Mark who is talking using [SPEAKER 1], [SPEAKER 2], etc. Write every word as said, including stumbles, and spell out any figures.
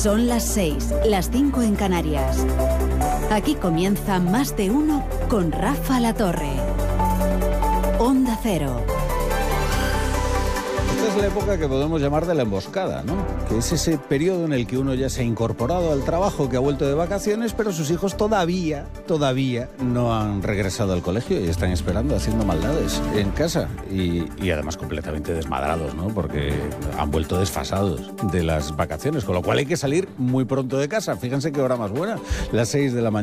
[SPEAKER 1] Son las seis, las cinco en Canarias. Aquí comienza Más de Uno con Rafa La Torre. Onda Cero.
[SPEAKER 2] Esta es la época que podemos llamar de la emboscada, ¿no? Que es ese periodo en el que uno ya se ha incorporado al trabajo, que ha vuelto de vacaciones, pero sus hijos todavía, todavía no han regresado al colegio y están esperando, haciendo maldades en casa. Y, y además completamente desmadrados, ¿no? Porque han vuelto desfasados de las vacaciones, con lo cual hay que salir muy pronto de casa. Fíjense qué hora más buena, las seis de la mañana.